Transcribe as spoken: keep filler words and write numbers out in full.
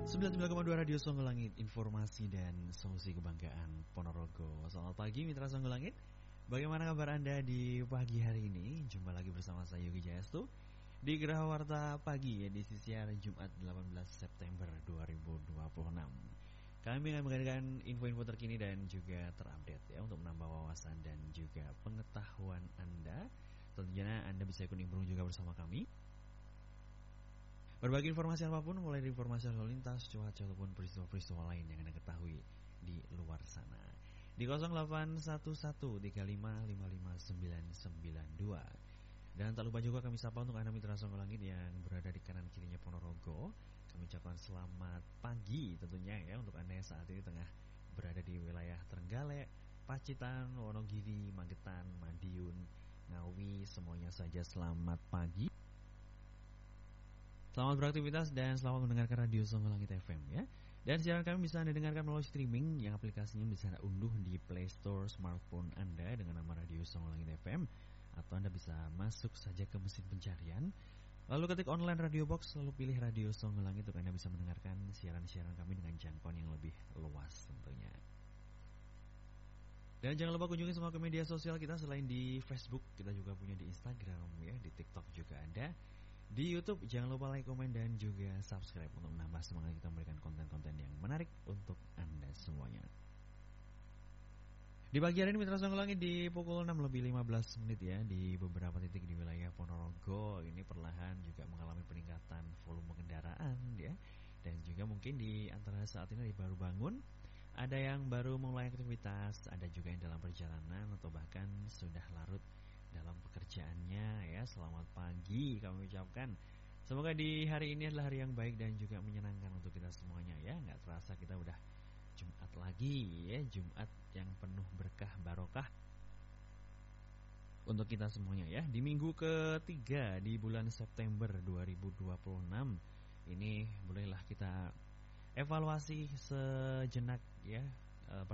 sembilan puluh sembilan koma dua Radio Songo Langit, informasi dan solusi kebanggaan Ponorogo. Selamat pagi Mitra Songo Langit. Bagaimana kabar Anda di pagi hari ini? Jumpa lagi bersama saya Yogi Jayastu di Geraha Warta Pagi edisi siar Jumat delapan belas September dua ribu dua puluh enam. Kami akan menghadirkan info-info terkini dan juga terupdate ya untuk menambah wawasan dan juga pengetahuan Anda. Tentunya Anda bisa ikut nimbrung juga bersama kami. Berbagi informasi apapun, mulai dari informasi lalu lintas, cuaca ataupun peristiwa-peristiwa lain yang Anda ketahui di luar sana. Di nol delapan satu satu tiga lima lima lima sembilan sembilan dua. Dan tak lupa juga kami sapa untuk Anda Mitra Songo Langit yang berada di kanan kirinya Ponorogo. Kami ucapkan selamat pagi tentunya ya untuk Anda yang saat ini tengah berada di wilayah Trenggalek, Pacitan, Wonogiri, Magetan, Madiun, Ngawi. Semuanya saja selamat pagi. Selamat beraktivitas dan selamat mendengarkan Radio Songo Langit F M ya. Dan siaran kami bisa Anda dengarkan melalui streaming yang aplikasinya bisa Anda unduh di Play Store smartphone Anda dengan nama Radio Songo Langit F M. Atau Anda bisa masuk saja ke mesin pencarian, lalu ketik online Radio Box, lalu pilih Radio Songo Langit untuk Anda bisa mendengarkan siaran-siaran kami dengan jangkauan yang lebih luas tentunya. Dan jangan lupa kunjungi semua ke media sosial kita. Selain di Facebook, kita juga punya di Instagram ya, di TikTok juga ada. Di YouTube jangan lupa like, komen, dan juga subscribe untuk menambah semangat kita memberikan konten-konten yang menarik untuk Anda semuanya. Di pagi hari ini Mitra Songo Langit di pukul enam lebih lima belas menit ya, di beberapa titik di wilayah Ponorogo ini perlahan juga mengalami peningkatan volume kendaraan ya. Dan juga mungkin di antara saat ini baru bangun, ada yang baru mulai aktivitas, ada juga yang dalam perjalanan atau bahkan sudah larut dalam pekerjaannya ya. Selamat pagi kami ucapkan. Semoga di hari ini adalah hari yang baik dan juga menyenangkan untuk kita semuanya ya. Nggak terasa kita udah Jumat lagi ya, Jumat yang penuh berkah barokah untuk kita semuanya ya. Di minggu ketiga di bulan September dua ribu dua puluh enam ini bolehlah kita evaluasi sejenak ya.